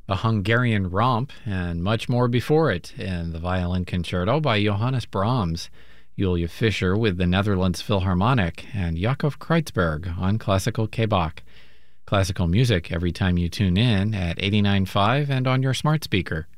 a Hungarian romp, and much more before it, and the Violin Concerto by Johannes Brahms, Julia Fischer with the Netherlands Philharmonic, and Jakob Kreutzberg on classical K-Bach. Classical music every time you tune in at 89.5 and on your smart speaker.